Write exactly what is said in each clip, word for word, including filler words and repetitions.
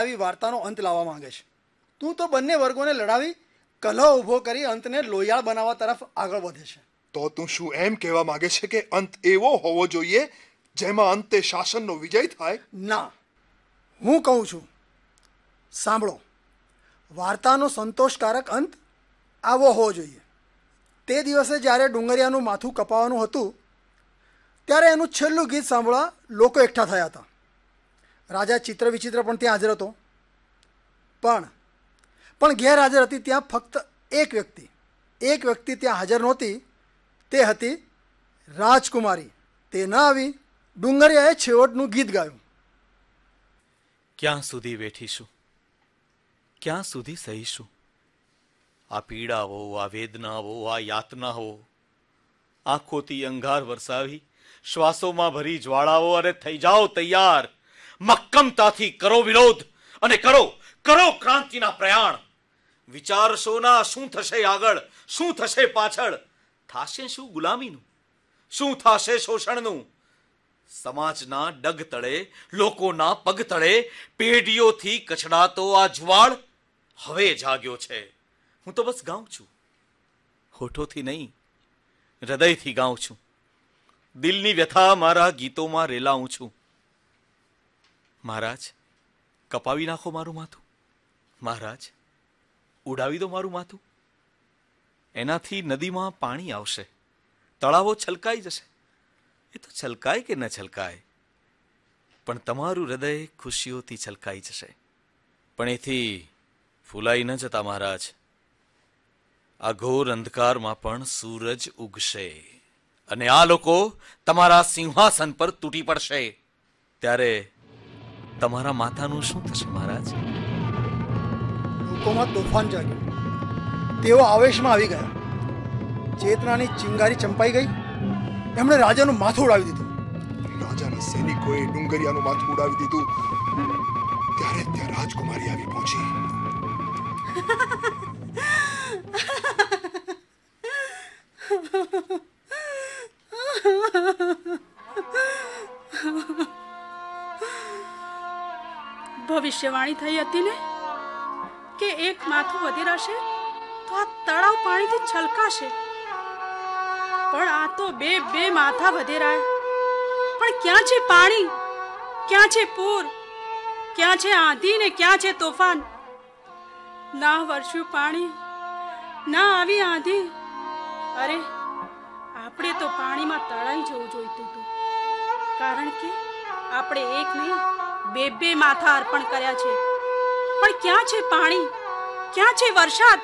આવી વાર્તાનો અંત લાવવા માંગે છે. તું તો બંને વર્ગોને લડાવી કલહ ઊભો કરી અંતને લોહિયાળ બનાવવા તરફ આગળ વધે છે. તો તું શું એમ કહેવા માંગે છે કે અંત એવો હોવો જોઈએ જેમાં અંતે શાસનનો વિજય થાય? ના, હું કહું છું, સાંભળો. વાર્તાનો સંતોષકારક અંત આવો હોવો જોઈએ. તે દિવસે જ્યારે ડુંગરિયાનું માથું કપાવાનું હતું ત્યારે એનું છેલ્લું ગીત સાંભળવા લોકો એકઠા થયા હતા. રાજા ચિત્ર વિચિત્ર પણ ત્યાં હાજર હતો. પણ પણ ગેરહાજર હતી ત્યાં ફક્ત એક વ્યક્તિ એક વ્યક્તિ ત્યાં હાજર નહોતી. તે હતી રાજકુમારી. તે ન આવી. ડુંગરિયાએ છેવટનું ગીત ગાયું. ક્યાં સુધી બેઠીશું, ક્યાં સુધી સહીશું? આ પીડાઓ, આ વેદનાઓ, આ યાતનાઓ આંખોથી અંગાર વરસાવી, શ્વાસોમાં ભરી જ્વાળાઓ. અને થઈ જાઓ તૈયાર, મક્કમતાથી કરો વિરોધ અને કરો કરો ક્રાંતિના પ્રયાણ. વિચારશો ના શું થશે આગળ, શું થશે પાછળ, થાશે શું ગુલામીનું, શું થાશે શોષણનું. સમાજના ડગ તળે, લોકોના પગ તળે પેઢીઓથી કચડાતો આ જ્વાળ હવે જાગ્યો છે. હું તો બસ ગાઉં છું, હોઠોથી નહીં, હૃદયથી ગાઉં છું. દિલની વ્યથા મારા ગીતોમાં રેલાઉં છું. મહારાજ, કપાવી નાખો મારું માથું. મહારાજ, ઉડાવી દો મારું માથું. એનાથી નદીમાં પાણી આવશે, તળાવો છલકાઈ જશે. એ તો છલકાય કે ન છલકાય, પણ તમારું હૃદય ખુશીઓથી છલકાઈ જશે. પણ એથી ફૂલાઈ ન જતા મહારાજ. આ ઘોર અંધકારમાં પણ સૂરજ ઉગશે અને આ લોકો તમારા સિંહાસન પર તૂટી પડશે. ત્યારે તમારા માથાનું શું થશે મહારાજ? લોકોમાં તોફાન જાગ્યું. તેઓ આવેશમાં આવી ગયા. ચેતનાની ચિંગારી ચંપાઈ ગઈ. એમણે રાજાનું માથું ઉડાવી દીધું. રાજાના સૈનિકોએ ડુંગરિયાનું માથું ઉડાવી દીધું. ત્યારે ત્યાં રાજકુમારી આવી પહોંચી. ભવિષ્યવાણી થઈ હતી ને કે એક માથું વધેરાશે તો આ તળાવ પાણીથી છલકાશે. પણ આ તો બે બે માથા વધેરાય. પણ ક્યાં છે પાણી, ક્યાં છે પૂર, ક્યાં છે આંધી ને ક્યાં છે તોફાન? ના વરસ્યું પાણી, ના આવી આંધી. અરે, આપણે તો પાણીમાં તળાઈ જવું જોઈતું હતું. કારણ કે આપણે એક નહીં બે બે માથા અર્પણ કર્યા છે. પણ ક્યાં છે પાણી, ક્યાં છે વરસાદ?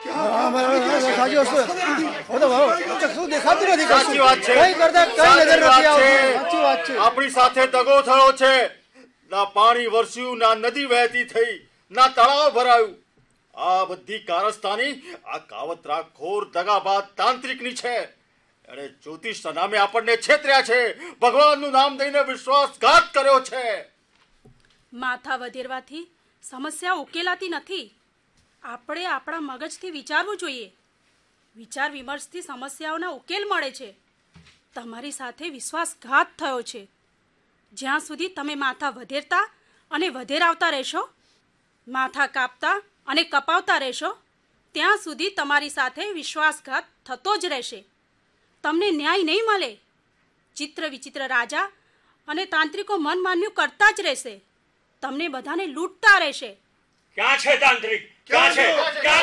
આપણી સાથે દગો થયો છે. ના પાણી વરસ્યું, ના નદી વહેતી થઈ, ના તળાવ ભરાયું. આ બધી કારસ્તાની આ કાવતરા ખોર દગાબાદ તાંત્રિકની છે. એણે જ્યોતિષના નામે આપણને છેતર્યા છે. ભગવાનનું નામ દઈને વિશ્વાસઘાત કર્યો છે. માથા વધેરવાથી સમસ્યા ઉકેલાતી નથી. આપણે આપણા મગજથી વિચારવું જોઈએ. વિચાર વિમર્શથી સમસ્યાઓના ઉકેલ મળે છે. તમારી સાથે વિશ્વાસઘાત થયો છે. જ્યાં સુધી તમે માથા વધેરતા અને વધેરાવતા રહેશો, માથા કાપતા અને કપાવતા રહેશો, ત્યાં સુધી તમારી સાથે વિશ્વાસઘાત થતો જ રહેશે. તમને ન્યાય નહીં મળે. ચિત્ર વિચિત્ર રાજા અને તાંત્રિકો મન માન્યું કરતા જ રહેશે. તમને બધાને લૂંટતા રહેશે. ક્યાં છે તાંત્રિક? ક્યાં છે? ક્યાં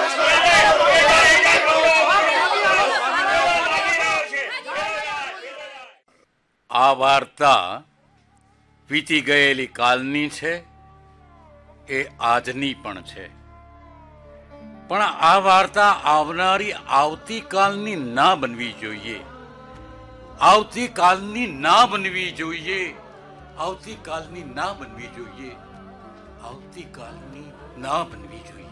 ગયો? આ વાર્તા વીતી ગયેલી કાલની છે, એ આજની પણ છે. પણ આ વાર્તા આવનારી આવતીકાલની ના બનવી જોઈએ. આવતીકાલની ના બનવી જોઈએ. આવતીકાલની ના બનવી જોઈએ. આવતીકાલની ના બનવી જોઈએ.